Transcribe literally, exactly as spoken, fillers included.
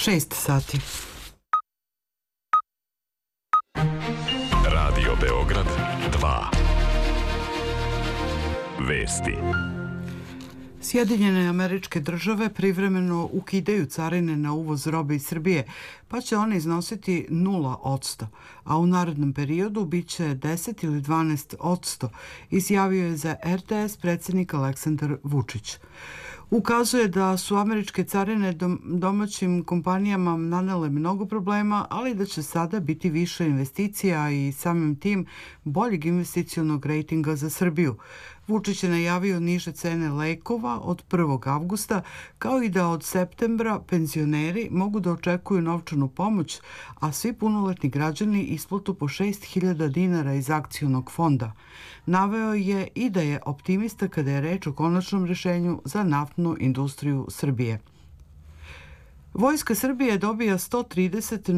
šest sati. Radio Beograd dva. Vesti. Sjedinjene Američke Države privremeno ukidaju carine na uvoz robe iz Srbije, pa će one iznositi nula odsto, a u narednom periodu bit će deset ili dvanaest odsto, izjavio je za er te es predsjednik Aleksandar Vučić. Ukazuje da su američke carine domaćim kompanijama nanele mnogo problema, ali da će sada biti više investicija i samim tim boljeg investicionog rejtinga za Srbiju. Vučić je najavio niže cene lekova od prvog avgusta, kao i da od septembra penzioneri mogu da očekuju novčanu pomoć, a svi punoletni građani isplatu po šest hiljada dinara iz akcionog fonda. Naveo je i da je optimista kada je reč o konačnom rešenju za naftnu industriju Srbije. Vojska Srbije dobija sto trideset